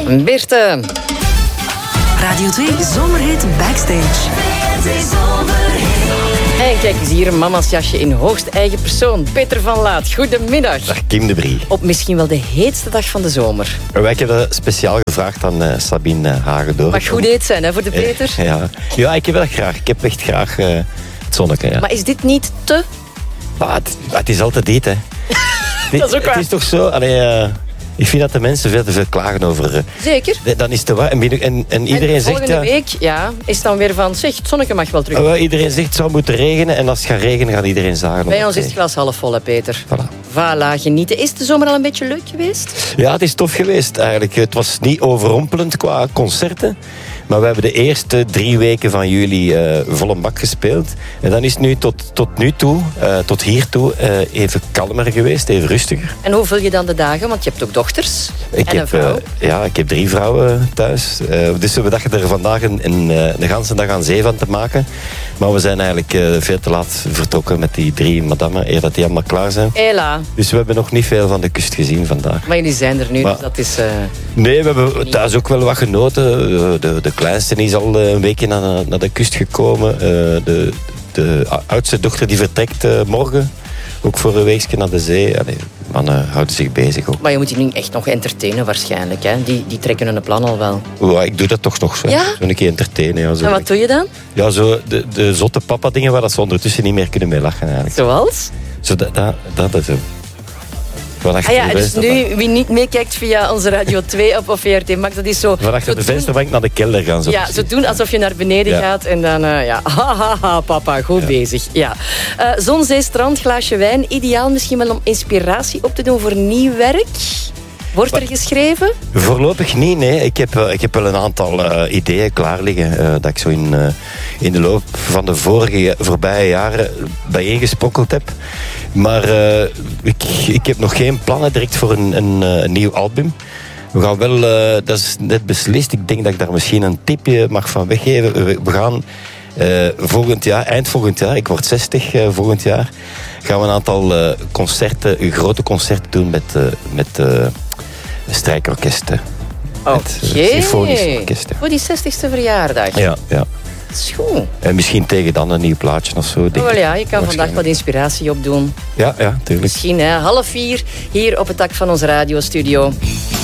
Beerte. Radio 2 Zomerhit Backstage. En kijk eens hier, mama's jasje in hoogst eigen persoon. Peter van Laat, goedemiddag. Dag Kim de Brie. Op misschien wel de heetste dag van de zomer. Wij hebben dat speciaal gevraagd aan Sabine Hagedoor. Mag goed heet zijn, hè, voor de Peter? Ja, ik heb dat graag. Ik heb echt graag het zonneke. Ja. Maar is dit niet te... Maar het is altijd dit, hè. Dat is ook waar. Het is toch zo... ik vind dat de mensen veel te veel klagen over... Zeker. Dan is het te waar. En iedereen zegt... Volgende week is dan weer van... Zeg, het zonneke mag wel terug. Iedereen zegt het zou moeten regenen. En als het gaat regenen, gaat iedereen zagen. Bij ons is het glas half vol, hè, Peter. Voilà, genieten. Is de zomer al een beetje leuk geweest? Ja, het is tof geweest eigenlijk. Het was niet overrompelend qua concerten. Maar we hebben de eerste 3 weken van juli vol een bak gespeeld. En dan is het nu tot hier toe, even kalmer geweest, even rustiger. En hoe vul je dan de dagen? Want je hebt ook dochters een vrouw. Ik heb 3 vrouwen thuis. Dus we dachten er vandaag een ganse dag aan zee van te maken. Maar we zijn eigenlijk veel te laat vertrokken met die 3 madammen, eer dat die allemaal klaar zijn. Hela. Dus we hebben nog niet veel van de kust gezien vandaag. Maar jullie zijn er nu, dus dat is... Nee, we hebben thuis ook wel wat genoten. De kleinste is al een weekje naar de kust gekomen. De oudste dochter die vertrekt morgen. Ook voor een weekje naar de zee. Mannen houden zich bezig ook. Maar je moet die nu echt nog entertainen waarschijnlijk. Hè? Die trekken hun plan al wel. Ja, ik doe dat toch nog zo. Ja? Zo een keer entertainen. Ja, zo. En wat doe je dan? Ja, zo de zotte papa dingen waar dat ze ondertussen niet meer kunnen mee lachen eigenlijk. Zoals? Zo dat is zo. Dus nu, wie niet meekijkt via onze Radio 2 op VRT Max, dat is zo... Van achter de vensterbank naar de kelder gaan. Zo doen alsof je naar beneden gaat en dan... haha, papa, goed bezig. Ja. Zon, zee, strand, glaasje wijn. Ideaal misschien wel om inspiratie op te doen voor nieuw werk. Wordt er geschreven? Voorlopig niet, nee. Ik heb wel een aantal ideeën klaar liggen dat ik zo in de loop van de voorbije jaren bijeengesprokkeld heb. Maar ik heb nog geen plannen direct voor een nieuw album. We gaan wel, dat is net beslist, ik denk dat ik daar misschien een tipje mag van weggeven. We gaan volgend jaar, eind volgend jaar, ik word 60 volgend jaar, gaan we een aantal grote concerten doen met strijkorkesten. Met symfonische orkesten. Voor die 60ste verjaardag. Ja. Dat is goed. En misschien tegen dan een nieuw plaatje of zo. Je kan vandaag wat inspiratie opdoen. Ja, tuurlijk. Misschien 3:30 hier op het dak van onze radiostudio.